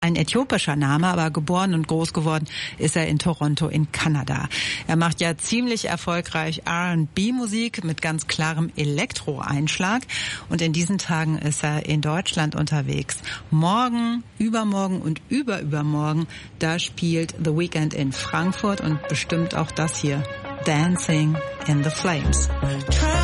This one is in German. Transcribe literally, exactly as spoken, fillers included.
Ein äthiopischer Name, aber geboren und groß geworden ist er in Toronto in Kanada. Er macht ja ziemlich erfolgreich R and B-Musik mit ganz klarem Elektro-Einschlag. Und in diesen Tagen ist er in Deutschland unterwegs. Morgen, übermorgen und überübermorgen, da spielt The Weeknd in Frankfurt und bestimmt auch das hier, Dancing in the Flames.